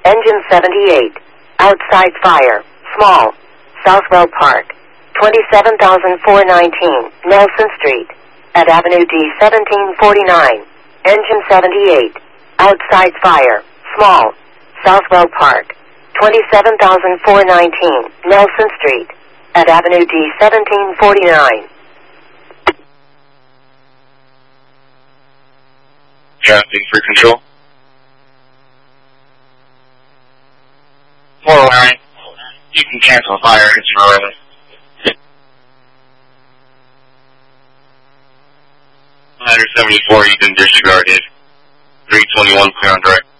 Engine 78. Outside fire. Small. Southwell Park. 27,419 Nelson Street. At Avenue D 1749. Engine 78. Outside fire. Small. Southwell Park. 27,419 Nelson Street. At Avenue D 1749. Casting for control. 409. You can cancel fire engine already. 174, you can disregard it. 321, clear on direct.